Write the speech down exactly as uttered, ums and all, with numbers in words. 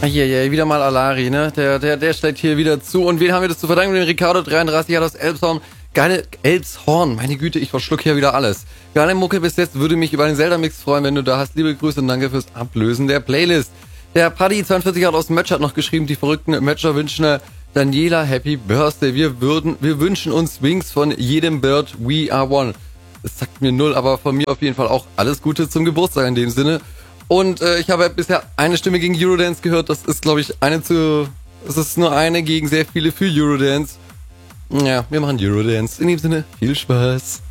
Hier, hier, wieder mal Alari, ne? Der, der, der schlägt hier wieder zu. Und wen haben wir das zu verdanken? Den Ricardo dreiunddreißig Jahre aus Elbshorn. Geile Elbshorn. Meine Güte, ich verschluck hier wieder alles. Geile Mucke bis jetzt. Würde mich über den Zelda-Mix freuen, wenn du da hast. Liebe Grüße und danke fürs Ablösen der Playlist. Der Paddy zweiundvierzig Jahre aus Mötsch hat noch geschrieben, die verrückten Mötscher wünschen Daniela Happy Birthday. Wir würden, wir wünschen uns Wings von jedem Bird. We are one. Das sagt mir null, aber von mir auf jeden Fall auch alles Gute zum Geburtstag in dem Sinne. Und äh, ich habe bisher eine Stimme gegen Eurodance gehört. Das ist, glaube ich, eine zu... Es ist nur eine gegen sehr viele für Eurodance. Ja, wir machen Eurodance. In dem Sinne, viel Spaß.